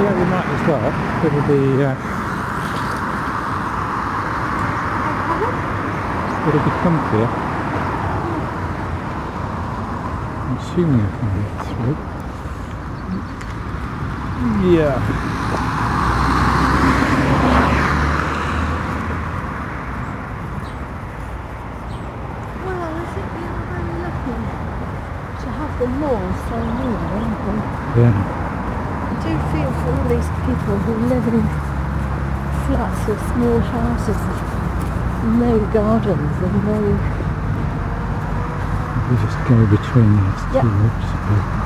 Yeah, we might as well. It'll be comfier. I'm assuming I can get through. Yeah. Well, I think we are very lucky to have the law so near, aren't we? Yeah. I do feel for all these people who live in flats or small houses with no gardens and no... We just go between these two Yep. roads.